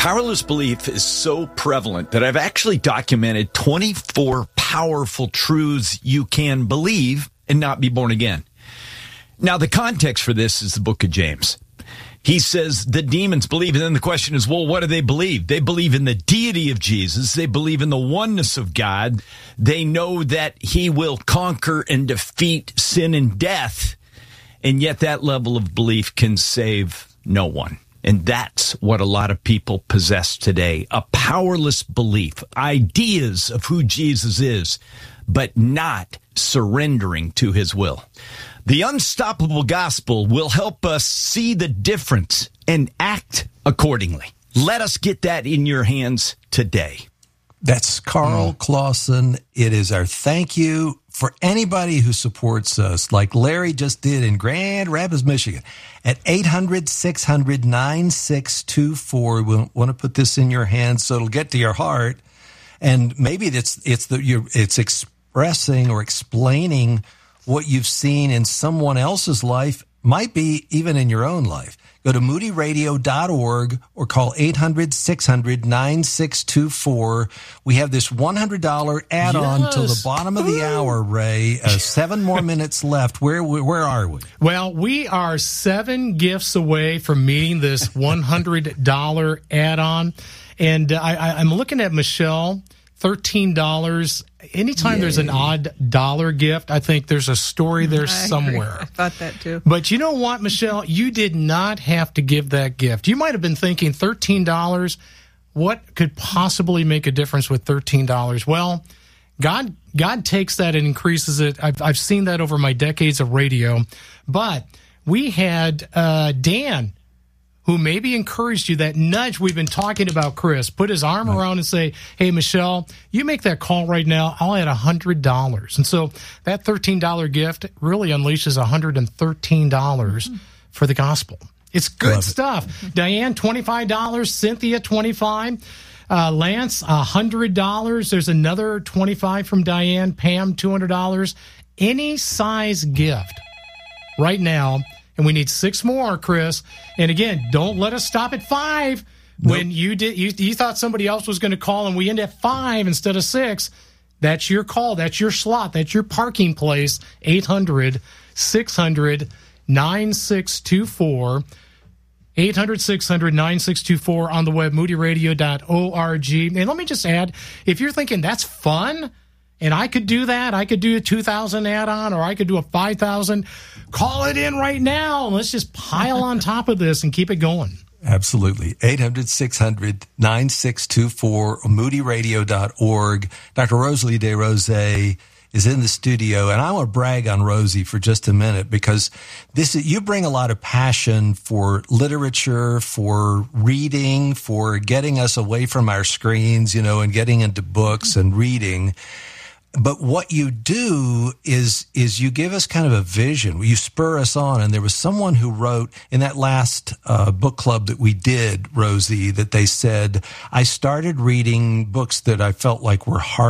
Powerless belief is so prevalent that I've actually documented 24 powerful truths you can believe and not be born again. Now, the context for this is the book of James. He says the demons believe, and then the question is, well, what do they believe? They believe in the deity of Jesus. They believe in the oneness of God. They know that he will conquer and defeat sin and death, and yet that level of belief can save no one. And that's what a lot of people possess today, a powerless belief, ideas of who Jesus is, but not surrendering to his will. The Unstoppable Gospel will help us see the difference and act accordingly. Let us get that in your hands today. That's Carl Clausen. It is our thank you for anybody who supports us, like Larry just did in Grand Rapids, Michigan, at 800-600-9624. We want to put this in your hands so it'll get to your heart, and maybe it's expressing or explaining what you've seen in someone else's life, might be even in your own life. Go to moodyradio.org or call 800-600-9624. We have this $100 add-on till the bottom of the hour, Ray. 7 more minutes left. Where are we? Well, we are 7 gifts away from meeting this $100 add-on. And I'm looking at Michelle, $13. Anytime there's an odd dollar gift, I think there's a story there somewhere. I thought that too. But you know what, Michelle? You did not have to give that gift. You might have been thinking $13. What could possibly make a difference with $13? Well, God takes that and increases it. I've seen that over my decades of radio. But we had Dan, who maybe encouraged you, that nudge we've been talking about, Chris, put his arm around and say, hey, Michelle, you make that call right now, I'll add $100. And so that $13 gift really unleashes $113 for the gospel. It's good stuff. Diane, $25. Cynthia, $25. Lance, $100. There's another $25 from Diane. Pam, $200. Any size gift right now. And we need 6 more, Chris. And again, don't let us stop at 5. Nope. When you thought somebody else was going to call and we end at 5 instead of 6. That's your call. That's your slot. That's your parking place. 800-600-9624. 800-600-9624 on the web, moodyradio.org. And let me just add, if you're thinking that's fun, and I could do that, I could do a 2,000 add-on, or I could do a 5,000. Call it in right now. Let's just pile on top of this and keep it going. Absolutely. 800-600-9624, moodyradio.org. Dr. Rosalie DeRose is in the studio, and I want to brag on Rosie for just a minute, because you bring a lot of passion for literature, for reading, for getting us away from our screens, and getting into books and reading. But what you do is you give us kind of a vision. You spur us on. And there was someone who wrote in that last book club that we did, Rosie, that they said, I started reading books that I felt like were hard